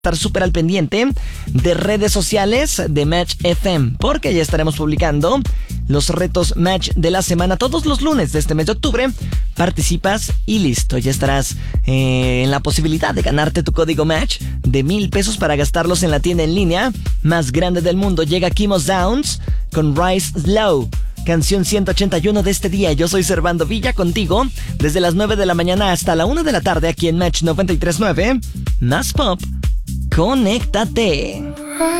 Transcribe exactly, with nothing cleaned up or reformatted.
Estar súper al pendiente de redes sociales de Match F M, porque ya estaremos publicando los retos Match de la semana todos los lunes de este mes de octubre. Participas y listo, ya estarás eh, en la posibilidad de ganarte tu código Match de mil pesos para gastarlos en la tienda en línea más grande del mundo. Llega Kimos Downs con Rise Slow, canción ciento ochenta y uno de este día. Yo soy Servando Villa contigo desde las nueve de la mañana hasta la una de la tarde aquí en Match noventa y tres punto nueve. Más pop. Conéctate.